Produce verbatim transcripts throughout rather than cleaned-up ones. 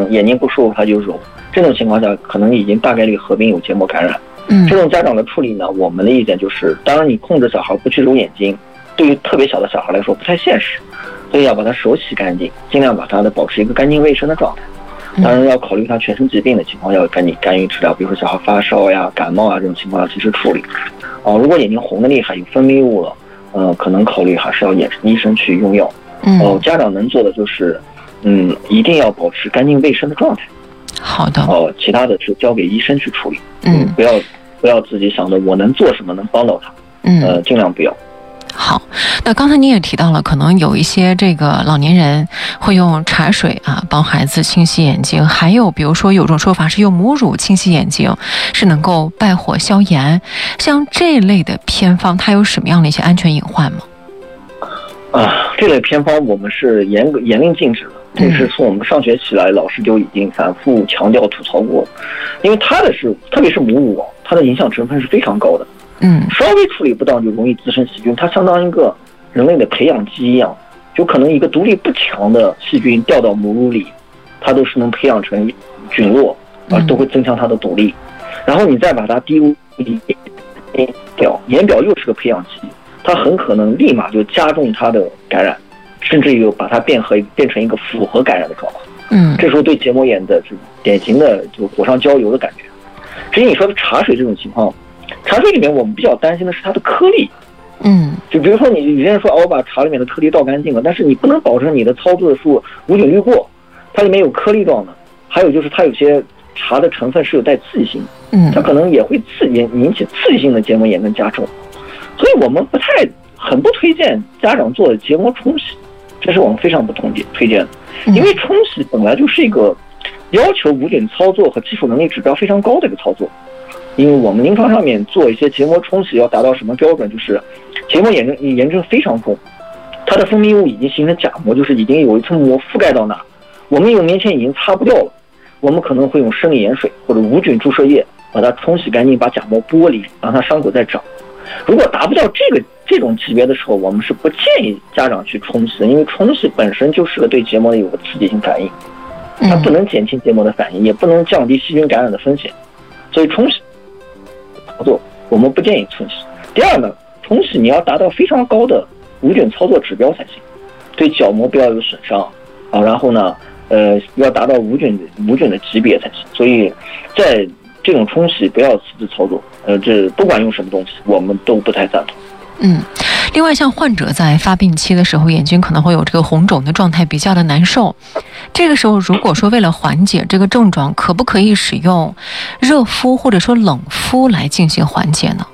能眼睛不舒服他就揉，这种情况下可能已经大概率合并有结膜感染。 嗯， 这种家长的处理呢，我们的意见就是，当然你控制小孩不去揉眼睛，对于特别小的小孩来说不太现实，所以要把他手洗干净，尽量把他的保持一个干净卫生的状态。当然要考虑他全身疾病的情况，要赶紧干预治疗，比如说小孩发烧呀、感冒啊这种情况要及时处理。哦，如果眼睛红的厉害，有分泌物了，呃，可能考虑还是要眼医生去用药。哦，家长能做的就是，嗯，一定要保持干净卫生的状态。 好的。 哦，其他的是交给医生去处理。嗯，不要不要自己想着我能做什么能帮到他。嗯，呃，尽量不要。 好，那刚才您也提到了，可能有一些这个老年人会用茶水啊帮孩子清洗眼睛，还有比如说有种说法是用母乳清洗眼睛，是能够败火消炎。像这类的偏方，它有什么样的一些安全隐患吗？ 啊，这类偏方我们是严格严令禁止的，这是从我们上学期来老师就已经反复强调吐槽过，因为它的是特别是母乳啊，它的影响成分是非常高的。嗯，稍微处理不当就容易滋生细菌，它相当于一个人类的培养基一样，就可能一个独立不强的细菌掉到母乳里，它都是能培养成菌落，啊，都会增强它的毒力。然后你再把它滴入眼表，眼表又是个培养基，它很可能立马就加重它的感染，甚至于把它变和变成一个复合感染的状况。嗯，这时候对结膜炎的这种典型的就火上浇油的感觉。至于你说的茶水这种情况。茶水里面我们比较担心的是它的颗粒，嗯，就比如说你有些人说哦，我把茶里面的颗粒倒干净了，但是你不能保证你的操作数无菌滤过，它里面有颗粒状的，还有就是它有些茶的成分是有带刺激性的，嗯，它可能也会刺激引起刺激性的结膜炎跟加重，所以我们不太很不推荐家长做结膜冲洗，这是我们非常不推荐推荐的，因为冲洗本来就是一个要求无菌操作和技术能力指标非常高的一个操作。因为我们临床上面做一些结膜冲洗要达到什么标准，就是结膜炎症炎症非常重，它的分泌物已经形成假膜，就是已经有一层膜覆盖到那，我们用棉签已经擦不掉了，我们可能会用生理盐水或者无菌注射液把它冲洗干净，把假膜剥离，让它伤口再长。如果达不到这个这种级别的时候，我们是不建议家长去冲洗的，因为冲洗本身就是对结膜有个刺激性反应，它不能减轻结膜的反应，也不能降低细菌感染的风险，所以冲洗操作我们不建议冲洗。第二呢，冲洗你要达到非常高的无菌操作指标才行，对角膜不要有损伤啊，然后呢，呃，要达到无菌无菌的级别才行。所以在这种冲洗不要私自操作，呃，这不管用什么东西，我们都不太赞同。 嗯，另外像患者在发病期的时候，眼睛可能会有这个红肿的状态，比较的难受。这个时候，如果说为了缓解这个症状，可不可以使用热敷或者说冷敷来进行缓解呢？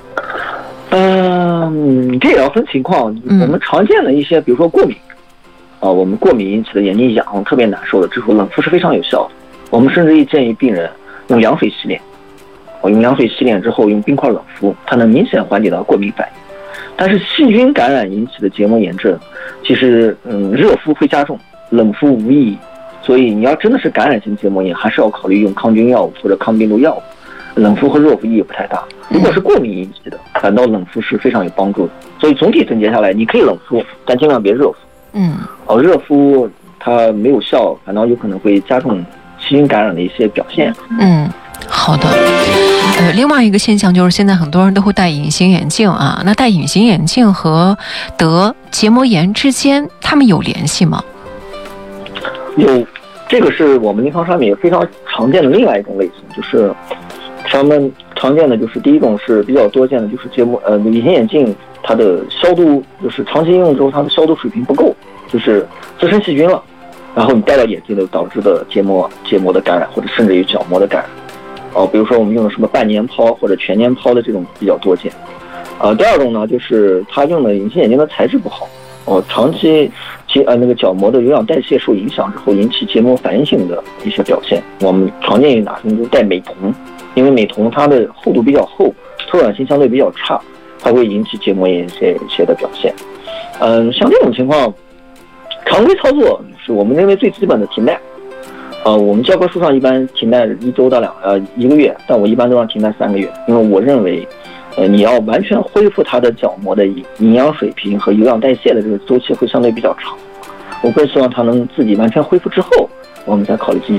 嗯，这也要分情况。我们常见的一些，比如说过敏啊，我们过敏引起的眼睛痒，特别难受的，这时候冷敷是非常有效的。我们甚至于建议病人用凉水洗脸，我用凉水洗脸之后用冰块冷敷，它能明显缓解到过敏反应。但是细菌感染引起的结膜炎症，其实嗯热敷会加重，冷敷无意义。所以你要真的是感染性结膜炎，还是要考虑用抗菌药物或者抗病毒药物。冷敷和热敷意义不太大。如果是过敏引起的，反倒冷敷是非常有帮助的。所以总体总结下来，你可以冷敷，但尽量别热敷。嗯，哦，热敷它没有效，反倒有可能会加重细菌感染的一些表现。 嗯，好的。呃，另外一个现象就是现在很多人都会戴隐形眼镜啊，那戴隐形眼镜和得结膜炎之间，它们有联系吗？ 有，这个是我们临床上面也非常常见的另外一种类型，就是咱们常见的就是第一种是比较多见的，就是结膜呃隐形眼镜它的消毒就是长期应用之后它的消毒水平不够，就是滋生细菌了，然后你戴到眼睛的导致的结膜结膜的感染或者甚至于角膜的感染。哦，比如说我们用的什么半年抛或者全年抛的这种比较多见。呃，第二种呢，就是他用的隐形眼镜的材质不好，哦，长期其呃那个角膜的有氧代谢受影响之后，引起结膜反应性的一些表现。我们常见于哪种？就是戴美瞳，因为美瞳它的厚度比较厚，透氧性相对比较差，它会引起结膜炎一些一些的表现。嗯、呃，像这种情况，常规操作是我们认为最基本的停戴。呃，我们教科书上一般停戴一周到两呃一个月，但我一般都让停戴三个月，因为我认为，呃，你要完全恢复它的角膜的营养水平和有氧代谢的这个周期会相对比较长，我更希望它能自己完全恢复之后，我们再考虑进行